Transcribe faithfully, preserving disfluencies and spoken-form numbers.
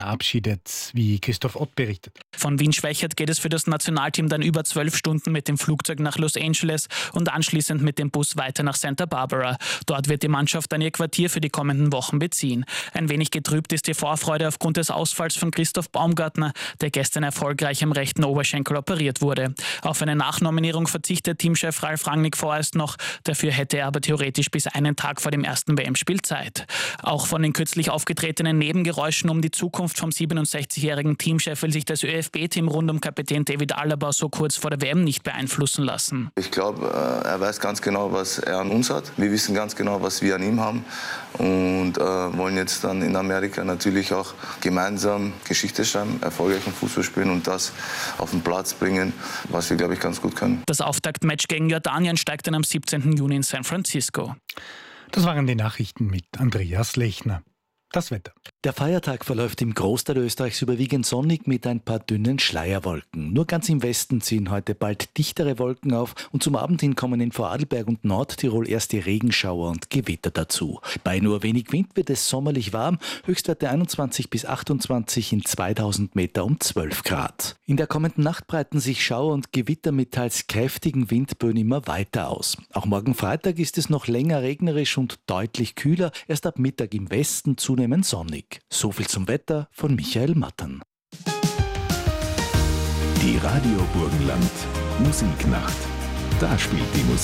verabschiedet, wie Christoph Ott berichtet. Von Wien-Schwächert geht es für das Nationalteam dann über zwölf Stunden mit dem Flugzeug nach Los Angeles und anschließend mit dem Bus weiter nach Santa Barbara. Dort wird die Mannschaft dann ihr Quartier für die kommenden Wochen beziehen. Ein wenig getrübt ist die Vorfreude aufgrund des Ausfalls von Christoph Baumgartner, der gestern erfolgreich am rechten Oberschenkel operiert wurde. Auf eine Nachnominierung verzichtet Teamchef Ralf Rangnick vorerst noch. Dafür hätte er aber theoretisch bis einen Tag vor dem ersten W M-Spiel Zeit. Auch von den kürzlich aufgetretenen Nebengeräuschen um die Zukunft vom siebenundsechzigjährigen Teamchef will sich das ÖFB-Team rund um Kapitän David Alaba so kurz vor der W M nicht beeinflussen lassen. Ich glaube, er weiß ganz genau, was er an uns hat. Wir wissen ganz genau, was wir an ihm haben und äh, wollen jetzt dann in Amerika natürlich auch gemeinsam Geschichte schreiben, erfolgreichen Fußball spielen und das auf den Platz bringen, was wir, glaube ich, ganz gut können. Das Auftaktmatch gegen Jordanien steigt dann am siebzehnten Juni in San Francisco. Das waren die Nachrichten mit Andreas Lechner. Das Wetter. Der Feiertag verläuft im Großteil Österreichs überwiegend sonnig mit ein paar dünnen Schleierwolken. Nur ganz im Westen ziehen heute bald dichtere Wolken auf und zum Abend hin kommen in Vorarlberg und Nordtirol erste Regenschauer und Gewitter dazu. Bei nur wenig Wind wird es sommerlich warm, Höchstwerte einundzwanzig bis achtundzwanzig, in zweitausend Meter um zwölf Grad. In der kommenden Nacht breiten sich Schauer und Gewitter mit teils kräftigen Windböen immer weiter aus. Auch morgen Freitag ist es noch länger regnerisch und deutlich kühler, erst ab Mittag im Westen zunehmend sonnig. So viel zum Wetter von Michael Mattern. Die Radio Burgenland Musiknacht. Da spielt die Musik.